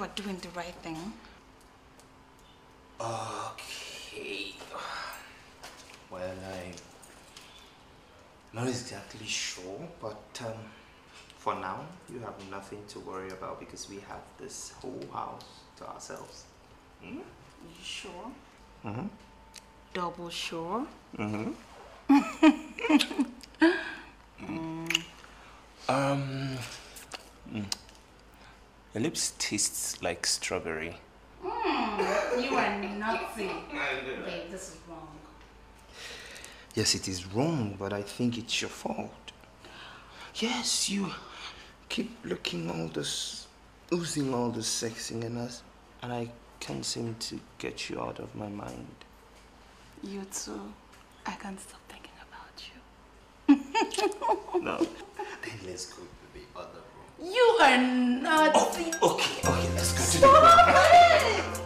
are doing the right thing. Okay. Well, I'm not exactly sure, but for now, you have nothing to worry about because we have this whole house to ourselves. You sure? Mm-hmm. Double sure? Mm-hmm. Your lips tastes like strawberry. You are nutty. Babe, this is wrong. Yes, it is wrong, but I think it's your fault. Yes, you keep looking all this, oozing all this sexing in us, and I can't seem to get you out of my mind. You too. I can't stop thinking about you. No. Then let's go to the other room. You are nutty. Oh,